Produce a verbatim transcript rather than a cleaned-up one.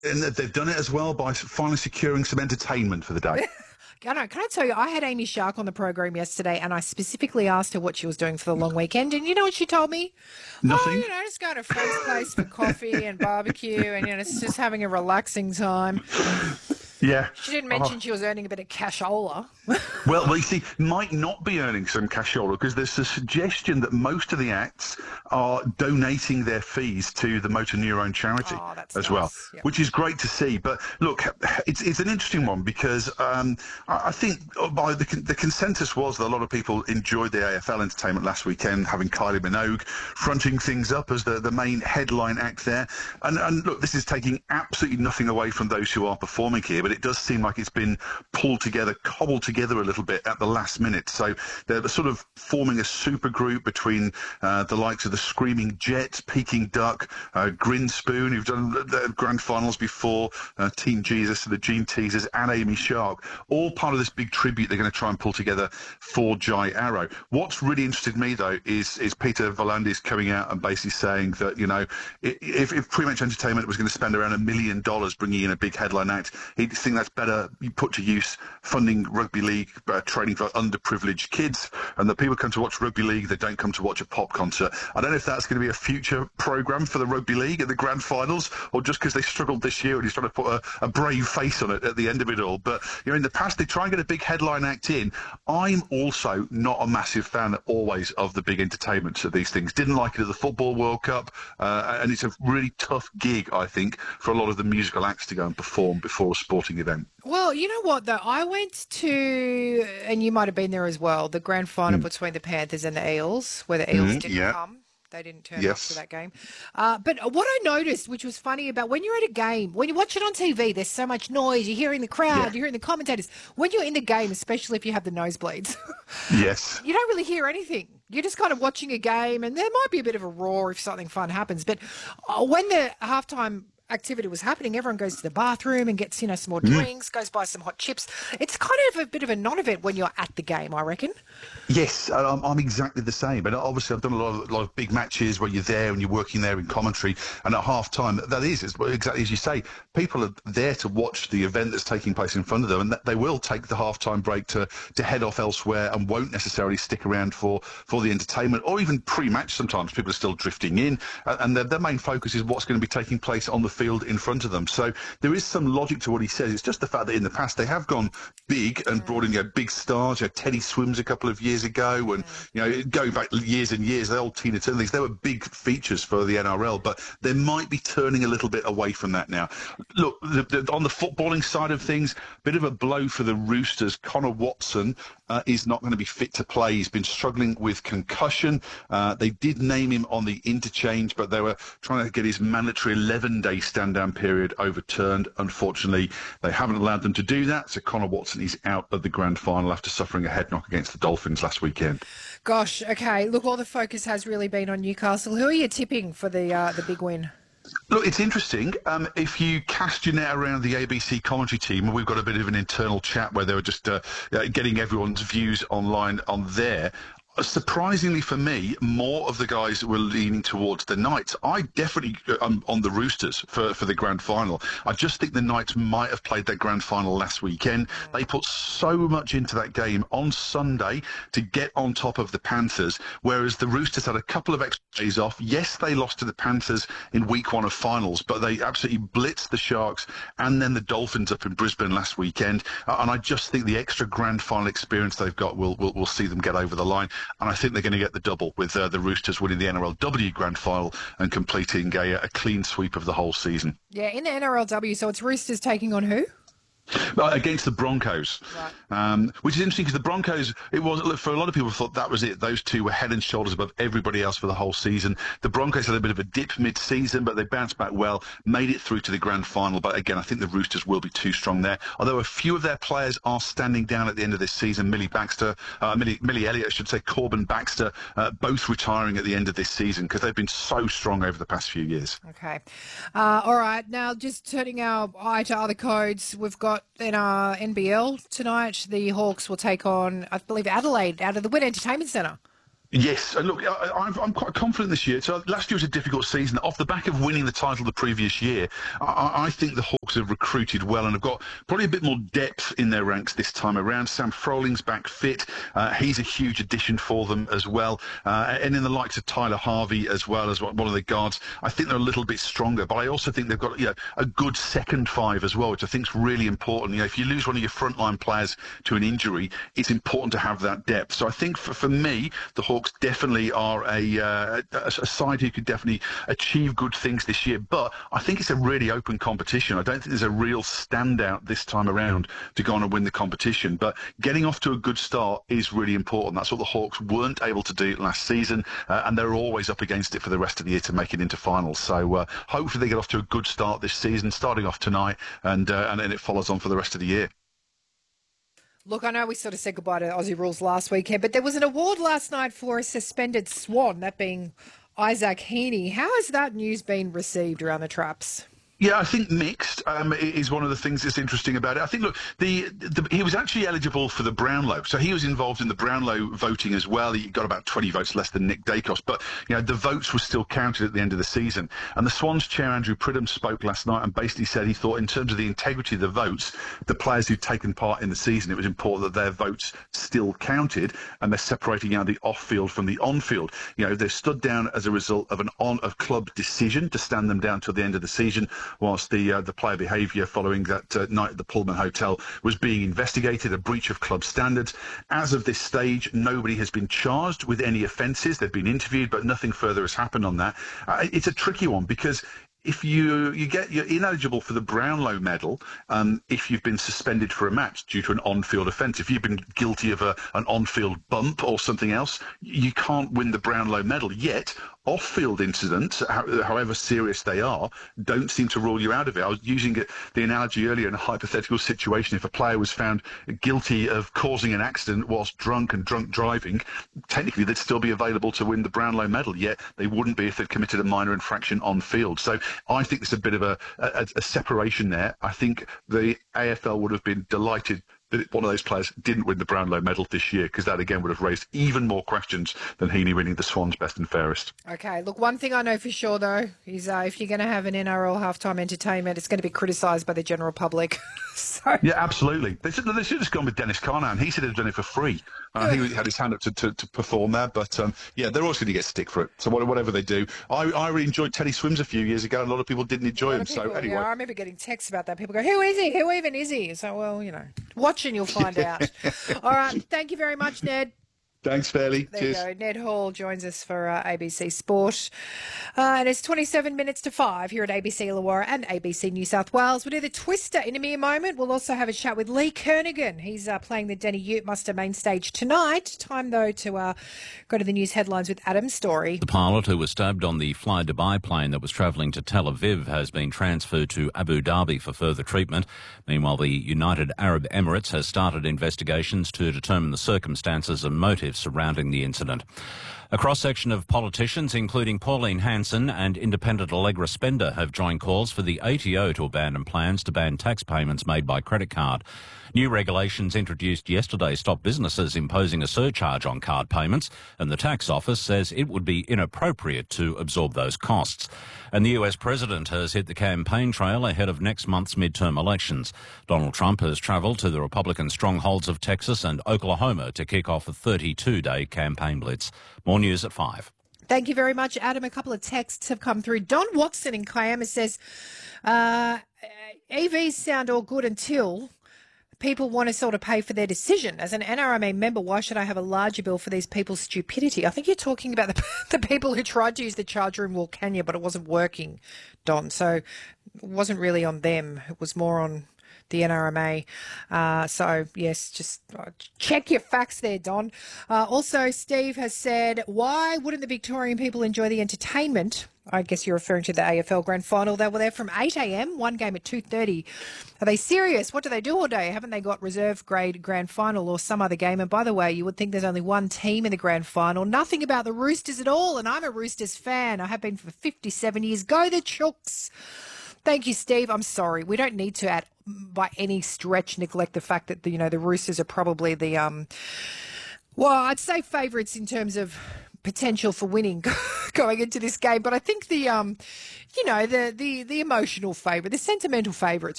And they've done it as well by finally securing some entertainment for the day. Can I, can I tell you, I had Amy Shark on the program yesterday and I specifically asked her what she was doing for the long weekend. And you know what she told me? Oh, Nothing. you know, just going to a friend's place for coffee and barbecue and, you know, it's just having a relaxing time. Yeah. She didn't Oh. mention she was earning a bit of cashola. Well, well, you see, might not be earning some cashola because there's a suggestion that most of the acts are donating their fees to the motor neurone charity Oh, that's as well, nice. Yep. which is great to see. But look, it's it's an interesting one because um, I, I think by the the consensus was that a lot of people enjoyed the A F L entertainment last weekend, having Kylie Minogue fronting things up as the, the main headline act there. And, and look, this is taking absolutely nothing away from those who are performing here, but it does seem like it's been pulled together, cobbled together a little bit at the last minute. So they're sort of forming a super group between uh, the likes of the Screaming Jets, Peking Duck, uh, Grinspoon, who've done the grand finals before, uh, Team Jesus, the Gene Teasers, and Amy Shark, all part of this big tribute they're going to try and pull together for Jai Arrow. What's really interested me, though, is is Peter Volandis coming out and basically saying that, you know, if, if Pre-Match Entertainment was going to spend around a million dollars bringing in a big headline act, he'd think that's better put to use funding rugby league uh, training for underprivileged kids, and that people come to watch rugby league, they don't come to watch a pop concert. I don't know if that's going to be a future programme for the rugby league at the grand finals, or just because they struggled this year and he's trying to put a, a brave face on it at the end of it all. But, you know, in the past, they try and get a big headline act in. I'm also not a massive fan always of the big entertainments of these things. Didn't like it at the Football World Cup, uh, and it's a really tough gig, I think, for a lot of the musical acts to go and perform before a sporting event. Well, you know what, though? I went to, and you might have been there as well, the grand final Mm. between the Panthers and the Eels, where the Eels Mm, didn't yeah. come. They didn't turn up Yes. for that game. Uh, but what I noticed, which was funny about when you're at a game, when you watch it on T V, there's so much noise. You're hearing the crowd, Yeah. you're hearing the commentators. When you're in the game, especially if you have the nosebleeds, Yes. you don't really hear anything. You're just kind of watching a game, and there might be a bit of a roar if something fun happens. But uh, when the halftime activity was happening, everyone goes to the bathroom and gets, you know, some more drinks, goes buy some hot chips. It's kind of a bit of a non-event when you're at the game, I reckon. Yes, I'm, I'm exactly the same. But obviously, I've done a lot of, a lot of big matches where you're there and you're working there in commentary. And at half time, that is, is exactly as you say, people are there to watch the event that's taking place in front of them. And they will take the half time break to, to head off elsewhere and won't necessarily stick around for, for the entertainment or even pre match. Sometimes people are still drifting in. And their, their main focus is what's going to be taking place on the field in front of them. So there is some logic to what he says. It's just the fact that in the past they have gone big and brought in, you know, big stars. You know, Teddy Swims a couple of years ago, and, you know, going back years and years, the old Tina Turner, they were big features for the N R L, but they might be turning a little bit away from that now. Look, the, the, on the footballing side of things, bit of a blow for the Roosters. Connor Watson uh, is not going to be fit to play. He's been struggling with concussion. Uh, they did name him on the interchange, but they were trying to get his mandatory eleven-day stand-down period overturned. Unfortunately, they haven't allowed them to do that, so Connor Watson is out of the grand final after suffering a head knock against the Dolphins last weekend. Gosh, okay. Look, all the focus has really been on Newcastle. Who are you tipping for the uh, the big win? Look, it's interesting. Um, if you cast your net around the A B C commentary team, and we've got a bit of an internal chat where they were just uh, uh, getting everyone's views online on there. Surprisingly for me, more of the guys were leaning towards the Knights. I definitely am on the Roosters for, for the grand final. I just think the Knights might have played their grand final last weekend. They put so much into that game on Sunday to get on top of the Panthers, whereas the Roosters had a couple of extra days off. Yes, they lost to the Panthers in week one of finals, but they absolutely blitzed the Sharks and then the Dolphins up in Brisbane last weekend. Uh, and I just think the extra grand final experience they've got will, will, will see them get over the line. And I think they're going to get the double with uh, the Roosters winning the N R L W Grand Final and completing a, a clean sweep of the whole season. Yeah, in the N R L W, so it's Roosters taking on who? Uh, against the Broncos, Right. um, which is interesting because the Broncos, it was for a lot of people thought that was it. Those two were head and shoulders above everybody else for the whole season. The Broncos had a bit of a dip mid-season, but they bounced back well, made it through to the grand final. But again, I think the Roosters will be too strong there. Although a few of their players are standing down at the end of this season. Millie Baxter, uh, Millie, Millie Elliott, I should say, Corbin Baxter, uh, both retiring at the end of this season because they've been so strong over the past few years. Okay. Uh, all right. Now, just turning our eye to other codes, we've got in our N B L tonight, the Hawks will take on, I believe, Adelaide out of the Wynn Entertainment Centre. Yes, and look, I, I'm, I'm quite confident this year. So last year was a difficult season. Off the back of winning the title the previous year, I, I think the Hawks have recruited well and have got probably a bit more depth in their ranks this time around. Sam Froling's back fit. Uh, he's a huge addition for them as well. Uh, and in the likes of Tyler Harvey as well as one of the guards, I think they're a little bit stronger. But I also think they've got you know, a good second five as well, which I think is really important. You know, if you lose one of your frontline players to an injury, it's important to have that depth. So I think for, for me, the Hawks definitely are a, uh, a, a side who could definitely achieve good things this year. But I think it's a really open competition. I don't think there's a real standout this time around to go on and win the competition. But getting off to a good start is really important. That's what the Hawks weren't able to do last season, uh, and they're always up against it for the rest of the year to make it into finals. So uh, hopefully they get off to a good start this season, starting off tonight, and uh, and then it follows on for the rest of the year. Look, I know we sort of said goodbye to Aussie Rules last weekend, but there was an award last night for a suspended Swan, that being Isaac Heaney. How has that news been received around the traps? Yeah, I think mixed um, is one of the things that's interesting about it. I think, look, the, the he was actually eligible for the Brownlow, so he was involved in the Brownlow voting as well. He got about twenty votes less than Nick Dacos, but you know the votes were still counted at the end of the season. And the Swans chair Andrew Pridham spoke last night and basically said he thought, in terms of the integrity of the votes, the players who'd taken part in the season, it was important that their votes still counted, and they're separating out the off-field from the on-field. You know, they're stood down as a result of an on of club decision to stand them down till the end of the season, whilst the uh, the player behaviour following that uh, night at the Pullman Hotel was being investigated, a breach of club standards. As of this stage, nobody has been charged with any offences. They've been interviewed, but nothing further has happened on that. Uh, it's a tricky one because if you you get you're ineligible for the Brownlow medal um, if you've been suspended for a match due to an on-field offence. If you've been guilty of a, an on-field bump or something else, you can't win the Brownlow medal. Yet off-field incidents, however serious they are, don't seem to rule you out of it. I was using the analogy earlier in a hypothetical situation. If a player was found guilty of causing an accident whilst drunk and drunk driving, technically they'd still be available to win the Brownlow medal, yet they wouldn't be if they'd committed a minor infraction on field. So I think there's a bit of a, a, a separation there. I think the A F L would have been delighted that one of those players didn't win the Brownlow medal this year, because that again would have raised even more questions than Heaney winning the Swans best and fairest. Okay, look, one thing I know for sure though is uh, if you're going to have an N R L halftime entertainment, it's going to be criticised by the general public. so Yeah, absolutely. They should, they should have just gone with Dennis Carnan. He should have done it for free. Uh, he had his hand up to, to, to perform there, but um, yeah, they're always going to get stick for it. So whatever they do, I, I really enjoyed Teddy Swims a few years ago. A lot of people didn't enjoy him. People, So anyway, yeah, I remember getting texts about that. People go, "Who is he? Who even is he?" So well, you know, watch and you'll find out. All right, thank you very much, Ned. Thanks, Fairley. There Cheers. you go. Ned Hall joins us for uh, A B C Sport. Uh, and it's twenty-seven minutes to five here at A B C Illawarra and A B C New South Wales. We'll do the Twister in a mere moment. We'll also have a chat with Lee Kernaghan. He's uh, playing the Denny Ute Muster main stage tonight. Time, though, to uh, go to the news headlines with Adam's story. The pilot who was stabbed on the Fly Dubai plane that was travelling to Tel Aviv has been transferred to Abu Dhabi for further treatment. Meanwhile, the United Arab Emirates has started investigations to determine the circumstances and motives surrounding the incident. A cross-section of politicians, including Pauline Hanson and independent Allegra Spender, have joined calls for the A T O to abandon plans to ban tax payments made by credit card. New regulations introduced yesterday stop businesses imposing a surcharge on card payments, and the tax office says it would be inappropriate to absorb those costs. And the U S president has hit the campaign trail ahead of next month's midterm elections. Donald Trump has travelled to the Republican strongholds of Texas and Oklahoma to kick off a thirty-two day campaign blitz. More news at five. Thank you very much, Adam. A couple of texts have come through. Don Watson in Kiama says, uh, E Vs sound all good until people want to sort of pay for their decision. As an N R M A member, why should I have a larger bill for these people's stupidity? I think you're talking about the, the people who tried to use the charge room Wilcannia, but it wasn't working, Don. So it wasn't really on them. It was more on the N R M A. Uh, so, yes, just check your facts there, Don. Uh, also, Steve has said, why wouldn't the Victorian people enjoy the entertainment? I guess you're referring to the A F L Grand Final. They were there from eight a m, one game at two thirty. Are they serious? What do they do all day? Haven't they got reserve grade Grand Final or some other game? And by the way, you would think there's only one team in the Grand Final. Nothing about the Roosters at all. And I'm a Roosters fan. I have been for fifty-seven years. Go the Chooks. Thank you, Steve. I'm sorry. We don't need to, at by any stretch, neglect the fact that the, you know the Roosters are probably the um. Well, I'd say favourites in terms of potential for winning going into this game, but I think the um, you know, the the the emotional favourite, the sentimental favourites